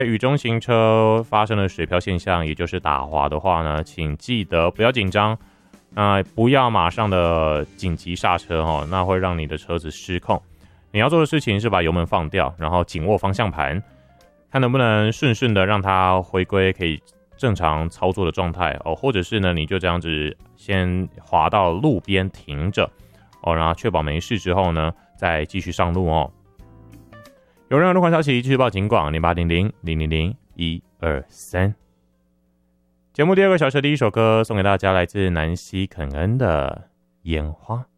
雨中行车发生了水漂现象，也就是打滑的话呢，请记得不要紧张，不要马上的紧急刹车哦，那会让你的车子失控。你要做的事情是把油门放掉，然后紧握方向盘，看能不能顺顺的让它回归可以正常操作的状态哦，或者是呢，你就这样子先滑到路边停着哦，然后确保没事之后呢，再继续上路哦。有任何路况消息，继续报警广0800-000-123。节目第二个小时第一首歌送给大家，来自南希肯恩的《烟花》。